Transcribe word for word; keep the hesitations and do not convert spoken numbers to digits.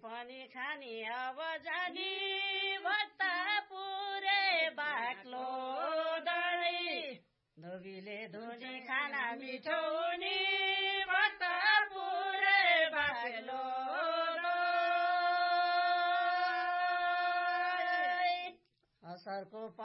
पनि खानी अब जानी भक्त पुरे बाक्लो डरै धोबीले धुनी खाना मिठो हुने भक्त पुरे बाक्लो डरै असारको